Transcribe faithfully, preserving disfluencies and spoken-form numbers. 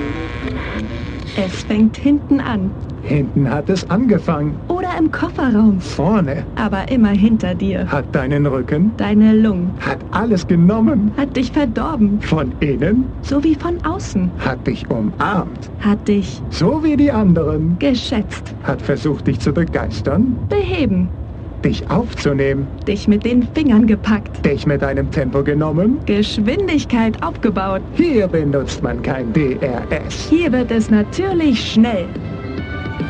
Es fängt hinten an. Hinten hat es angefangen. Oder im Kofferraum. Vorne. Aber immer hinter dir. Hat deinen Rücken. Deine Lungen. Hat alles genommen. Hat dich verdorben. Von innen. So wie von außen. Hat dich umarmt. Hat dich So wie die anderen. geschätzt. Hat versucht, dich zu begeistern. Beheben. Dich aufzunehmen. Dich mit den Fingern gepackt. Dich mit deinem Tempo genommen. Geschwindigkeit aufgebaut. Hier benutzt man kein D R S. Hier wird es natürlich schnell.